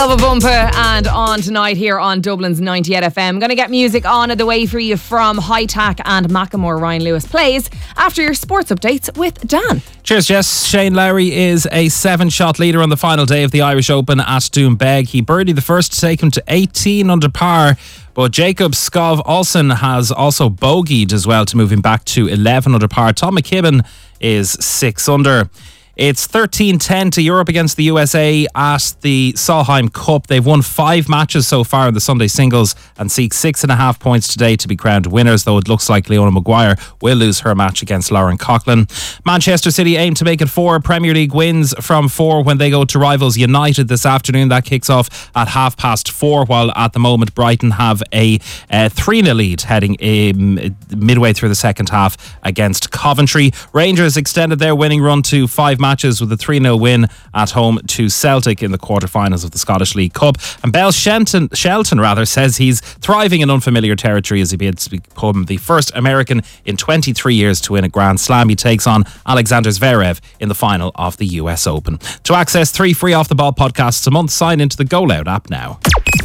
Love a bumper and on tonight here on Dublin's 98 FM. Going to get music on the way for you from High Tack and Macklemore. Ryan Lewis plays after your sports updates with Dan. Cheers, Jess. Shane Lowry is a 7-shot leader on the final day of the Irish Open at Doonbeg. He birdied the first to take him to 18 under par. But Jacob Skov Olsen has also bogeyed as well to move him back to 11 under par. Tom McKibben is 6 under. It's 13-10 to Europe against the USA at the Solheim Cup. They've won 5 matches so far in the Sunday singles and seek 6.5 points today to be crowned winners, though it looks like Leona Maguire will lose her match against Lauren Coughlin. Manchester City aim to make it 4 Premier League wins from 4 when they go to rivals United this afternoon. That kicks off at 4:30, while at the moment Brighton have a 3-0 lead heading midway through the second half against Coventry. Rangers extended their winning run to 5 matches with a 3-0 win at home to Celtic in the quarterfinals of the Scottish League Cup. And Bell Shelton says he's thriving in unfamiliar territory as he bids to become the first American in 23 years to win a Grand Slam. He takes on Alexander Zverev in the final of the US Open. To access 3 free off the ball podcasts a month, sign into the Go Loud app now.